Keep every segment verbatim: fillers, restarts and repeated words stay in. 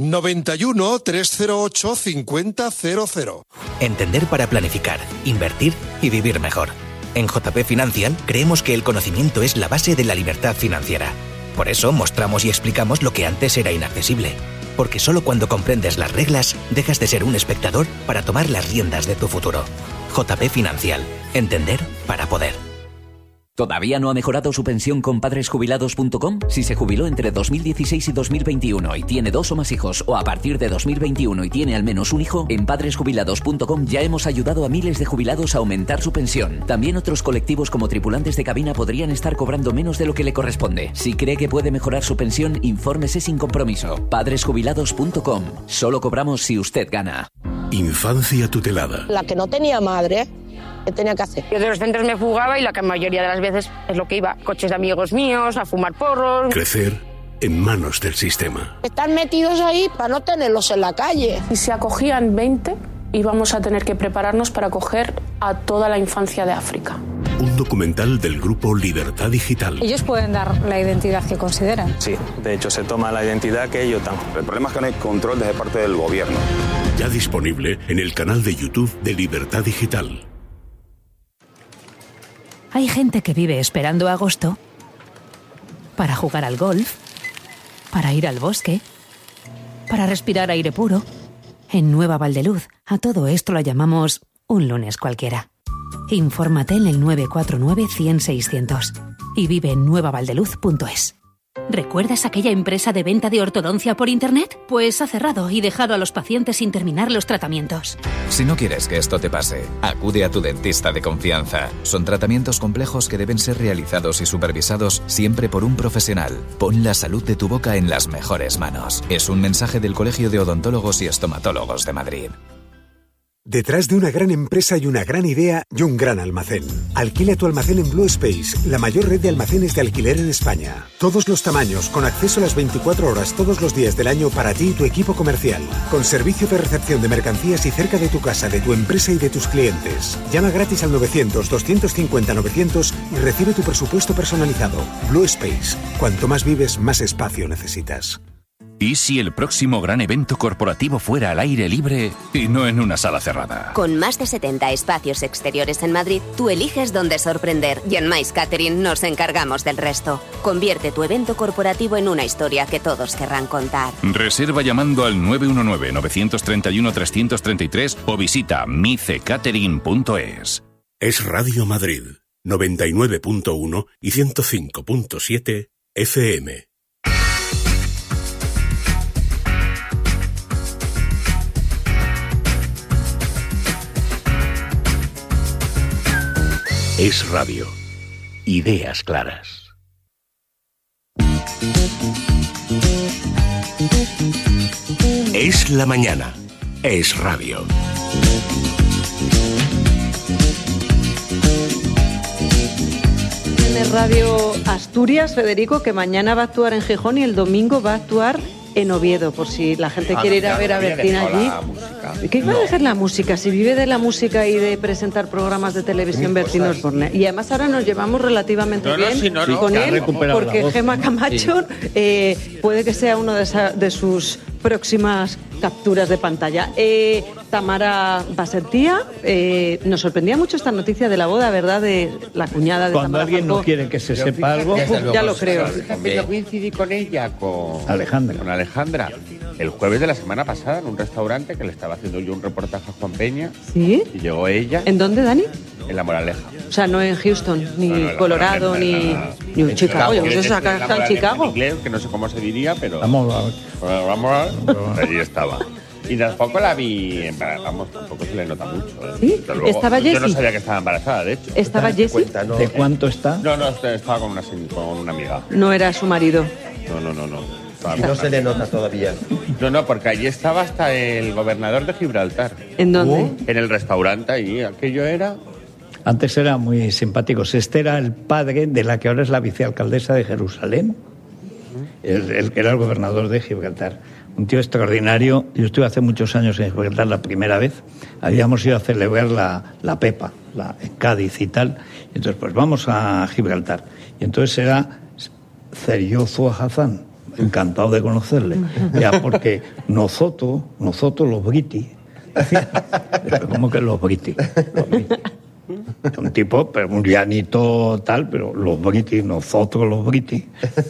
noventa y uno, trescientos ocho, cincuenta cero cero. Entender para planificar, invertir y vivir mejor. En J P Financial creemos que el conocimiento es la base de la libertad financiera. Por eso mostramos y explicamos lo que antes era inaccesible. Porque solo cuando comprendes las reglas, dejas de ser un espectador para tomar las riendas de tu futuro. J P Financial. Entender para poder. ¿Todavía no ha mejorado su pensión con padres jubilados punto com? Si se jubiló entre dos mil dieciséis y dos mil veintiuno y tiene dos o más hijos, o a partir de dos mil veintiuno y tiene al menos un hijo, en padres jubilados punto com ya hemos ayudado a miles de jubilados a aumentar su pensión. También otros colectivos como tripulantes de cabina podrían estar cobrando menos de lo que le corresponde. Si cree que puede mejorar su pensión, infórmese sin compromiso. padres jubilados punto com. Solo cobramos si usted gana. Infancia tutelada. La que no tenía madre, ¿qué tenía que hacer? Yo de los centros me fugaba y la mayoría de las veces es lo que iba. Coches de amigos míos, a fumar porros. Crecer en manos del sistema. Están metidos ahí para no tenerlos en la calle. Si se acogían veinte, íbamos a tener que prepararnos para acoger a toda la infancia de África. Un documental del grupo Libertad Digital. Ellos pueden dar la identidad que consideran. Sí, de hecho se toma la identidad que ellos dan. El problema es que no hay control desde parte del gobierno. Ya disponible en el canal de YouTube de Libertad Digital. Hay gente que vive esperando agosto para jugar al golf, para ir al bosque, para respirar aire puro. En Nueva Valdeluz, a todo esto lo llamamos un lunes cualquiera. Infórmate en el nueve cuatro nueve, cien, seiscientos y vive en nueva valdeluz punto es. ¿Recuerdas aquella empresa de venta de ortodoncia por internet? Pues ha cerrado y dejado a los pacientes sin terminar los tratamientos. Si no quieres que esto te pase, acude a tu dentista de confianza. Son tratamientos complejos que deben ser realizados y supervisados siempre por un profesional. Pon la salud de tu boca en las mejores manos. Es un mensaje del Colegio de Odontólogos y Estomatólogos de Madrid. Detrás de una gran empresa y una gran idea y un gran almacén. Alquila tu almacén en Blue Space, la mayor red de almacenes de alquiler en España. Todos los tamaños, con acceso a las veinticuatro horas todos los días del año para ti y tu equipo comercial. Con servicio de recepción de mercancías y cerca de tu casa, de tu empresa y de tus clientes. Llama gratis al novecientos, doscientos cincuenta, novecientos y recibe tu presupuesto personalizado. Blue Space. Cuanto más vives, más espacio necesitas. ¿Y si el próximo gran evento corporativo fuera al aire libre y no en una sala cerrada? Con más de setenta espacios exteriores en Madrid, tú eliges dónde sorprender y en Mais Catering nos encargamos del resto. Convierte tu evento corporativo en una historia que todos querrán contar. Reserva llamando al nueve uno nueve, nueve tres uno, tres tres tres o visita mice catering punto es. Es Radio Madrid, noventa y nueve punto uno y ciento cinco punto siete F M. Es radio. Ideas claras. Es la mañana. Es radio. Tiene Radio Asturias, Federico, que mañana va a actuar en Gijón y el domingo va a actuar en Oviedo, por si la gente ah, quiere ir a ver a Bertín allí. ¿Qué iba no. a dejar la música? Si vive de la música y de presentar programas de televisión, Bertín Osborne. Y además ahora nos llevamos relativamente no, bien no, sí, no, no, con él, porque Gemma Camacho sí. eh, puede que sea una de, esa, de sus próximas capturas de pantalla. Eh, Tamara Basentía, eh, nos sorprendía mucho esta noticia de la boda, ¿verdad? De la cuñada de Cuando Tamara alguien Falcó. No quiere que se Pero sepa algo, ya, ya lo creo. Yo coincidí con ella, con Alejandra. con Alejandra, el jueves de la semana pasada en un restaurante que le estaba haciendo yo un reportaje a Juan Peña. ¿Sí? Y llegó ella. ¿En dónde, Dani? En La Moraleja. O sea, no en Houston, ni no, no, Colorado, ni, ni en Chicago. Yo no sé si acá está en Chicago. En inglés, que no sé cómo se diría, pero... Vamos a ver. Vamos a ver. Allí estaba. Y tampoco la vi, vamos, tampoco se le nota mucho. ¿eh? ¿Sí? Luego, ¿Estaba Jessie? Yo no sabía que estaba embarazada, de hecho. ¿Estaba Jessie? ¿De cuánto está? No, no, estaba con una, con una amiga. No era su marido. No, no, no, no. Y no se le nota todavía. No, no, porque allí estaba hasta el gobernador de Gibraltar. ¿En dónde? Uh, en el restaurante allí, aquello era... Antes eran muy simpáticos. Este era el padre de la que ahora es la vicealcaldesa de Jerusalén, el, el que era el gobernador de Gibraltar. Un tío extraordinario. Yo estuve hace muchos años en Gibraltar la primera vez. Habíamos ido a celebrar la, la Pepa, la, en Cádiz y tal. Y entonces, pues vamos a Gibraltar. Y entonces era Seriozo Hazán, Encantado de conocerle. Ya, porque nosotros, nosotros los britis, ¿cómo que los britis? Los britis. Un tipo, pero un llanito tal, pero los britis, nosotros los britis.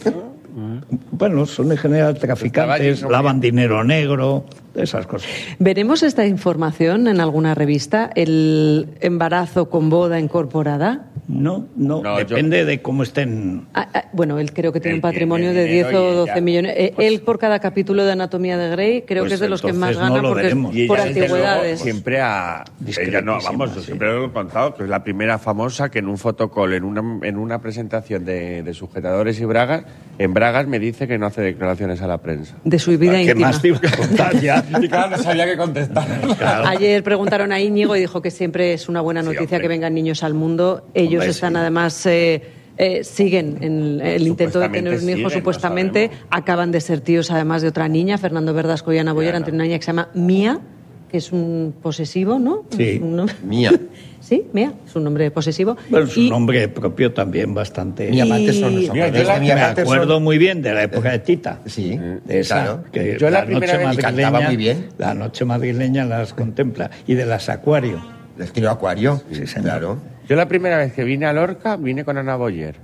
Bueno, son en general traficantes, lavan dinero negro, esas cosas. ¿Veremos esta información en alguna revista? ¿El embarazo con boda incorporada? No, no, no depende yo... de cómo estén. Ah, ah, bueno, él creo que tiene un patrimonio de diez o doce millones. Eh, pues, él por cada capítulo de Anatomía de Grey creo pues que es de los que más gana no porque es por antigüedades. Siempre ha... Ella no, vamos, yo siempre lo he contado, que es la primera famosa que en un fotocall, en una, en una presentación de, de sujetadores y bragas, en bragas me dice que no hace declaraciones a la prensa. De su vida íntima. ¿Qué más te iba a contar ya? Y claro, no sabía qué contestar. Claro. Ayer preguntaron a Íñigo y dijo que siempre es una buena noticia sí, que vengan niños al mundo. Ellos hombre, están sí. además... Eh, Eh, siguen en el intento de tener un hijo, siguen, supuestamente. No acaban de ser tíos, además, de otra niña, Fernando Verdasco y Ana Boyer, ante una niña que se llama Mía, que es un posesivo, ¿no? Sí, un nombre... Mía. Sí, Mía, es un nombre posesivo. Bueno, es un y... nombre propio también bastante... Y... Amantes son los Mira, yo la... Me acuerdo son... muy bien de la época de Tita. Sí, de esa, claro. Que yo la, la primera noche vez madrileña, cantaba muy bien. La noche madrileña las contempla. Y de las Acuario. ¿Les tiro Acuario? Sí, señor. Claro. Yo la primera vez que vine a Lorca, vine con Ana Boyer.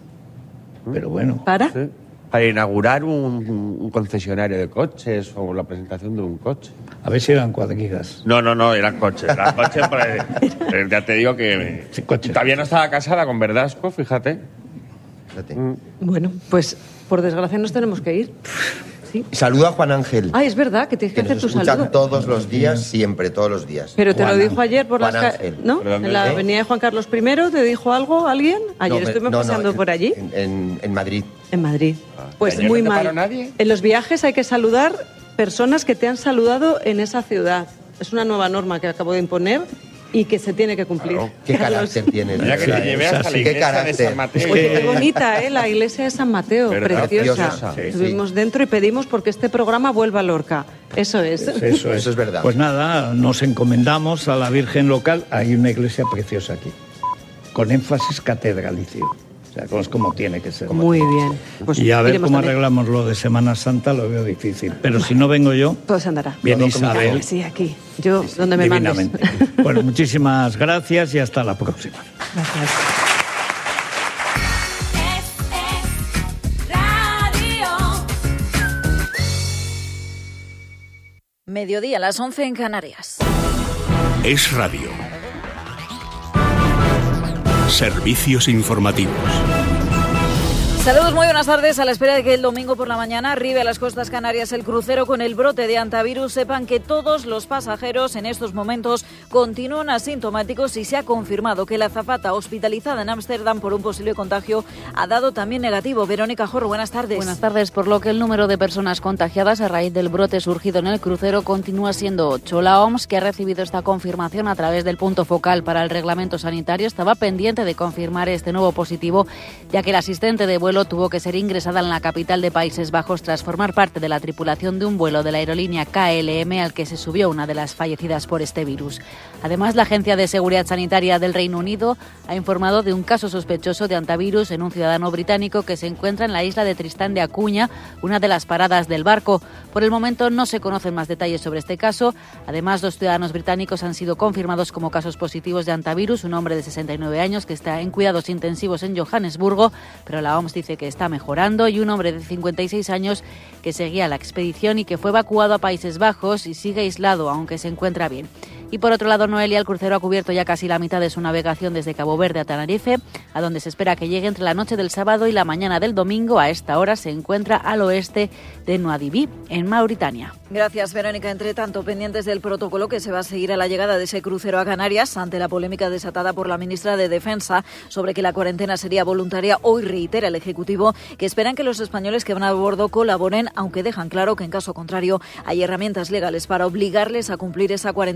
Pero bueno. ¿Para? Sí. Para inaugurar un, un concesionario de coches o la presentación de un coche. A ver si eran cuadrigas. No, no, no, eran coches. Eran coches para, ya te digo que sí, coches. Todavía no estaba casada con Verdasco, fíjate. Fíjate. Mm. Bueno, pues por desgracia nos tenemos que ir. ¿Sí? Saluda a Juan Ángel. Ah, es verdad, que tienes que, que hacer tu saludo. Todos los días, siempre, todos los días. Pero te Juan lo dijo ayer por Juan las Ángel. ¿No? En la avenida de Juan Carlos primero, ¿te dijo algo alguien? Ayer no, estuvimos no, pasando no, por allí. En, en, en Madrid. En Madrid. Ah, pues muy no mal. Nadie? En los viajes hay que saludar personas que te han saludado en esa ciudad. Es una nueva norma que acabo de imponer y que se tiene que cumplir. Claro. ¿Qué carácter tienes? Mira que te llevé hasta la iglesia de San Mateo. Oye, qué bonita, ¿eh? La iglesia de San Mateo, ¿verdad? Preciosa. Sí, Estuvimos sí. dentro y pedimos porque este programa vuelva a Lorca. Eso es. Eso es. Eso es verdad. Pues nada, nos encomendamos a la Virgen local. Hay una iglesia preciosa aquí, con énfasis catedralicio. O sea, es como tiene que ser. Muy bien. Pues y a ver cómo también. Arreglamos lo de Semana Santa lo veo difícil. Pero si no vengo yo... Todo se andará. Viene Isabel. Sí, aquí. Yo, sí, sí. donde me mandes. Bueno, muchísimas gracias y hasta la próxima. Gracias. Mediodía, a las once en Canarias. Es Radio. Servicios informativos. Saludos, muy buenas tardes. A la espera de que el domingo por la mañana arribe a las costas canarias el crucero con el brote de hantavirus, sepan que todos los pasajeros en estos momentos continúan asintomáticos y se ha confirmado que la azafata hospitalizada en Ámsterdam por un posible contagio ha dado también negativo. Verónica Jorro, buenas tardes. Buenas tardes, por lo que el número de personas contagiadas a raíz del brote surgido en el crucero continúa siendo ocho. La O M S, que ha recibido esta confirmación a través del punto focal para el reglamento sanitario, estaba pendiente de confirmar este nuevo positivo, ya que el asistente de vuelo tuvo que ser ingresada en la capital de Países Bajos tras formar parte de la tripulación de un vuelo de la aerolínea K L M al que se subió una de las fallecidas por este virus. Además, la Agencia de Seguridad Sanitaria del Reino Unido ha informado de un caso sospechoso de hantavirus en un ciudadano británico que se encuentra en la isla de Tristán de Acuña, una de las paradas del barco. Por el momento no se conocen más detalles sobre este caso. Además, dos ciudadanos británicos han sido confirmados como casos positivos de hantavirus, un hombre de sesenta y nueve años que está en cuidados intensivos en Johannesburgo, pero la O M S dice que está mejorando, y un hombre de cincuenta y seis años que seguía la expedición y que fue evacuado a Países Bajos y sigue aislado, aunque se encuentra bien. Y por otro lado, Noelia, el crucero ha cubierto ya casi la mitad de su navegación desde Cabo Verde a Tenerife, a donde se espera que llegue entre la noche del sábado y la mañana del domingo. A esta hora se encuentra al oeste de Nuadhibí, en Mauritania. Gracias, Verónica. Entre tanto, pendientes del protocolo que se va a seguir a la llegada de ese crucero a Canarias, ante la polémica desatada por la ministra de Defensa sobre que la cuarentena sería voluntaria, hoy reitera el Ejecutivo que esperan que los españoles que van a bordo colaboren, aunque dejan claro que en caso contrario hay herramientas legales para obligarles a cumplir esa cuarentena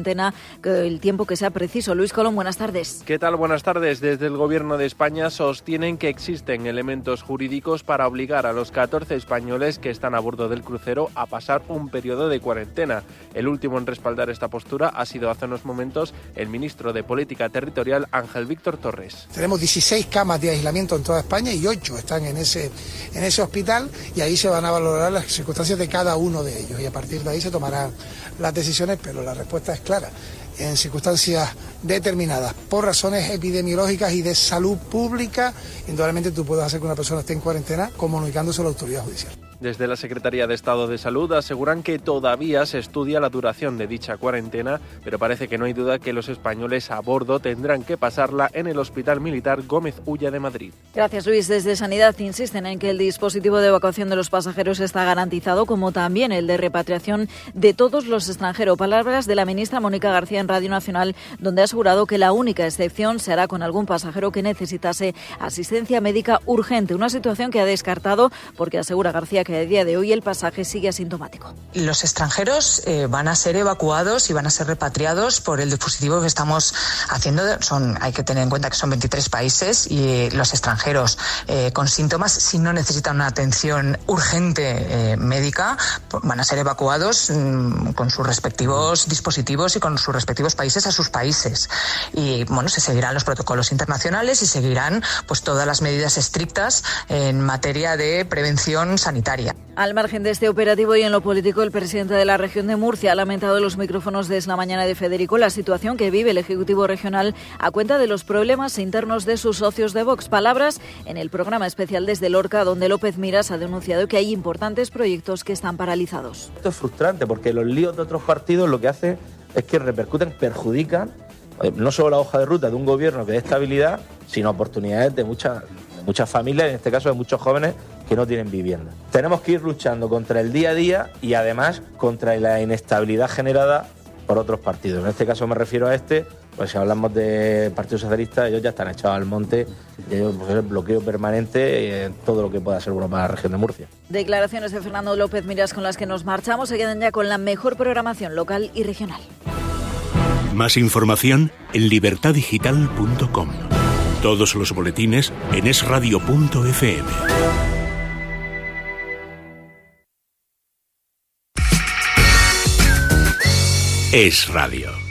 el tiempo que sea preciso. Luis Colón, buenas tardes. ¿Qué tal? Buenas tardes. Desde el Gobierno de España sostienen que existen elementos jurídicos para obligar a los catorce españoles que están a bordo del crucero a pasar un periodo de cuarentena. El último en respaldar esta postura ha sido hace unos momentos el ministro de Política Territorial, Ángel Víctor Torres. Tenemos dieciséis camas de aislamiento en toda España y ocho están en ese, en ese hospital, y ahí se van a valorar las circunstancias de cada uno de ellos y a partir de ahí se tomarán las decisiones, pero la respuesta es clara. En circunstancias determinadas, por razones epidemiológicas y de salud pública, indudablemente tú puedes hacer que una persona esté en cuarentena comunicándose a la autoridad judicial. Desde la Secretaría de Estado de Salud aseguran que todavía se estudia la duración de dicha cuarentena, pero parece que no hay duda que los españoles a bordo tendrán que pasarla en el Hospital Militar Gómez Ulla de Madrid. Gracias, Luis. Desde Sanidad insisten en que el dispositivo de evacuación de los pasajeros está garantizado, como también el de repatriación de todos los extranjeros. Palabras de la ministra Mónica García en Radio Nacional, donde ha asegurado que la única excepción se hará con algún pasajero que necesitase asistencia médica urgente, una situación que ha descartado porque asegura García que a día de hoy el pasaje sigue asintomático. Los extranjeros eh, van a ser evacuados y van a ser repatriados por el dispositivo que estamos haciendo. Son, hay que tener en cuenta que son veintitrés países y eh, los extranjeros eh, con síntomas, si no necesitan una atención urgente eh, médica, van a ser evacuados mmm, con sus respectivos dispositivos y con sus respectivos países a sus países. Y bueno, se seguirán los protocolos internacionales y seguirán pues todas las medidas estrictas en materia de prevención sanitaria. Al margen de este operativo y en lo político, el presidente de la región de Murcia ha lamentado en los micrófonos de Es la Mañana de Federico la situación que vive el Ejecutivo Regional a cuenta de los problemas internos de sus socios de Vox. Palabras en el programa especial Desde Lorca, donde López Miras ha denunciado que hay importantes proyectos que están paralizados. Esto es frustrante porque los líos de otros partidos lo que hacen es que repercuten, perjudican eh, no solo la hoja de ruta de un gobierno que dé estabilidad, sino oportunidades de muchas, de muchas familias, en este caso de muchos jóvenes que no tienen vivienda. Tenemos que ir luchando contra el día a día y además contra la inestabilidad generada por otros partidos. En este caso me refiero a este, pues si hablamos de Partido Socialista, ellos ya están echados al monte, ellos, pues, el bloqueo permanente en todo lo que pueda ser bueno para la región de Murcia. Declaraciones de Fernando López Miras con las que nos marchamos. Se quedan ya con la mejor programación local y regional. Más información en libertad digital punto com. Todos los boletines en es radio punto efe eme. Es Radio.